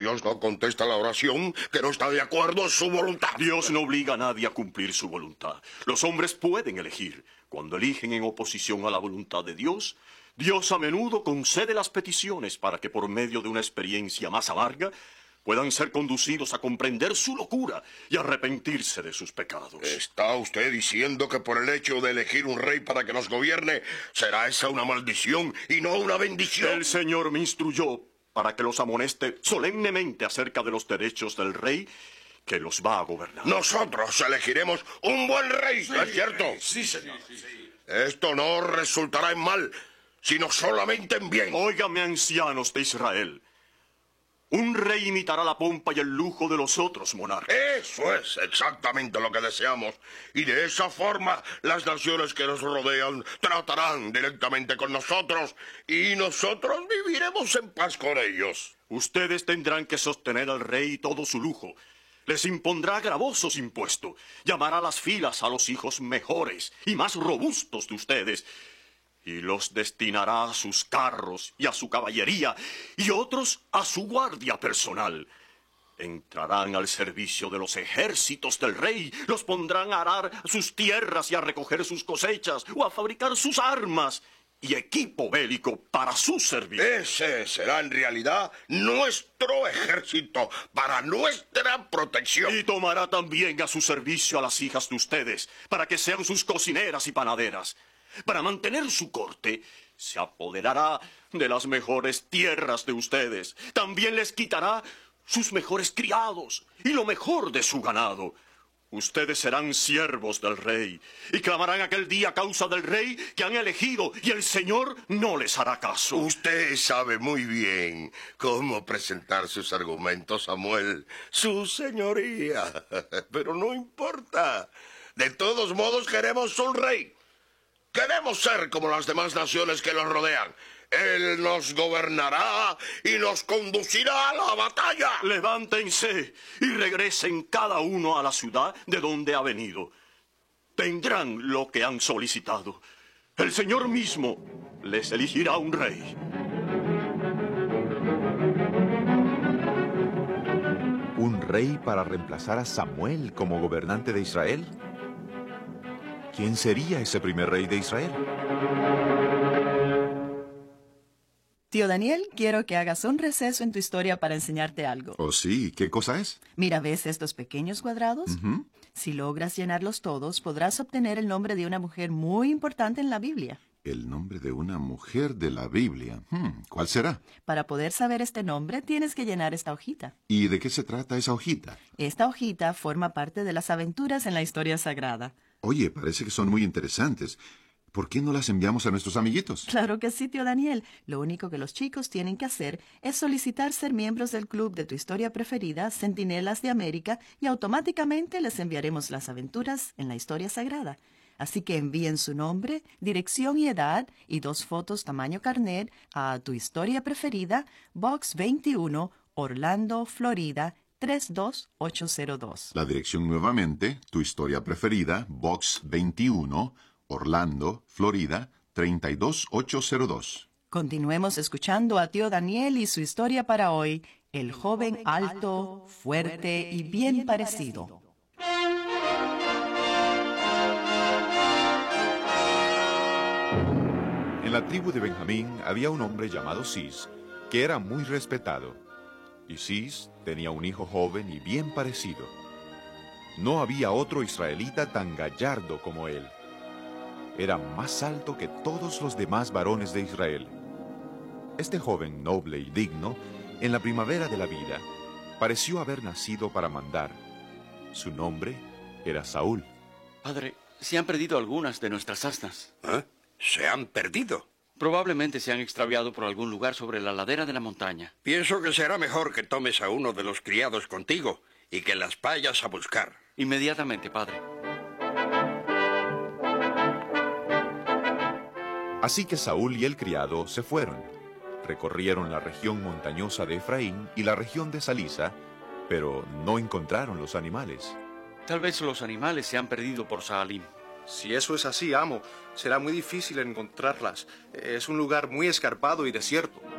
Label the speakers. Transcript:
Speaker 1: Dios no contesta la oración, que no está de acuerdo en su voluntad.
Speaker 2: Dios no obliga a nadie a cumplir su voluntad. Los hombres pueden elegir. Cuando eligen en oposición a la voluntad de Dios, Dios a menudo concede las peticiones para que por medio de una experiencia más amarga puedan ser conducidos a comprender su locura y arrepentirse de sus pecados.
Speaker 1: ¿Está usted diciendo que por el hecho de elegir un rey para que nos gobierne, será esa una maldición y no una bendición?
Speaker 2: El Señor me instruyó para que los amoneste solemnemente acerca de los derechos del rey que los va a gobernar.
Speaker 1: Nosotros elegiremos un buen rey, ¿no es cierto?
Speaker 3: Sí, señor.
Speaker 1: Esto no resultará en mal, sino solamente en bien.
Speaker 2: Óigame, ancianos de Israel. Un rey imitará la pompa y el lujo de los otros monarcas.
Speaker 1: Eso es exactamente lo que deseamos. Y de esa forma, las naciones que nos rodean tratarán directamente con nosotros y nosotros viviremos en paz con ellos.
Speaker 2: Ustedes tendrán que sostener al rey todo su lujo. Les impondrá gravosos impuestos. Llamará a las filas a los hijos mejores y más robustos de ustedes y los destinará a sus carros y a su caballería y otros a su guardia personal. Entrarán al servicio de los ejércitos del rey, los pondrán a arar sus tierras y a recoger sus cosechas o a fabricar sus armas y equipo bélico para su servicio.
Speaker 1: Ese será en realidad nuestro ejército para nuestra protección.
Speaker 2: Y tomará también a su servicio a las hijas de ustedes para que sean sus cocineras y panaderas. Para mantener su corte, se apoderará de las mejores tierras de ustedes. También les quitará sus mejores criados y lo mejor de su ganado. Ustedes serán siervos del rey y clamarán aquel día a causa del rey que han elegido y el Señor no les hará caso.
Speaker 1: Usted sabe muy bien cómo presentar sus argumentos, Samuel, su señoría. Pero no importa. De todos modos queremos un rey. Queremos ser como las demás naciones que nos rodean. Él nos gobernará y nos conducirá a la batalla.
Speaker 2: Levántense y regresen cada uno a la ciudad de donde ha venido. Tendrán lo que han solicitado. El Señor mismo les elegirá un rey.
Speaker 4: ¿Un rey para reemplazar a Samuel como gobernante de Israel? ¿Quién sería ese primer rey de Israel?
Speaker 5: Tío Daniel, quiero que hagas un receso en tu historia para enseñarte algo.
Speaker 4: Oh, sí. ¿Qué cosa es?
Speaker 5: Mira, ¿ves estos pequeños cuadrados? Si logras llenarlos todos, podrás obtener el nombre de una mujer muy importante en la Biblia.
Speaker 4: El nombre de una mujer de la Biblia. ¿Cuál será?
Speaker 5: Para poder saber este nombre, tienes que llenar esta hojita.
Speaker 4: ¿Y de qué se trata esa hojita?
Speaker 5: Esta hojita forma parte de las aventuras en la historia sagrada.
Speaker 4: Oye, parece que son muy interesantes. ¿Por qué no las enviamos a nuestros amiguitos?
Speaker 5: Claro que sí, tío Daniel. Lo único que los chicos tienen que hacer es solicitar ser miembros del club de tu historia preferida, Centinelas de América, y automáticamente les enviaremos las aventuras en la historia sagrada. Así que envíen su nombre, dirección y edad y 2 fotos tamaño carnet a tu historia preferida, Box 21, Orlando, Florida, 32802.
Speaker 4: La dirección nuevamente, tu historia preferida, Box 21, Orlando, Florida, 32802.
Speaker 5: Continuemos escuchando a tío Daniel y su historia para hoy, el joven alto, fuerte y bien parecido.
Speaker 4: En la tribu de Benjamín había un hombre llamado Cis, que era muy respetado. Y Cis tenía un hijo joven y bien parecido. No había otro israelita tan gallardo como él. Era más alto que todos los demás varones de Israel. Este joven noble y digno, en la primavera de la vida, pareció haber nacido para mandar. Su nombre era Saúl.
Speaker 3: Padre, se han perdido algunas de nuestras asnas.
Speaker 6: ¿Eh? ¿Se han perdido?
Speaker 3: Probablemente se han extraviado por algún lugar sobre la ladera de la montaña.
Speaker 6: Pienso que será mejor que tomes a uno de los criados contigo y que las vayas a buscar.
Speaker 3: Inmediatamente, padre.
Speaker 4: Así que Saúl y el criado se fueron. Recorrieron la región montañosa de Efraín y la región de Salisa, pero no encontraron los animales.
Speaker 3: Tal vez los animales se han perdido por Saalim.
Speaker 7: Si eso es así, amo, será muy difícil encontrarlas. Es un lugar muy escarpado y desierto.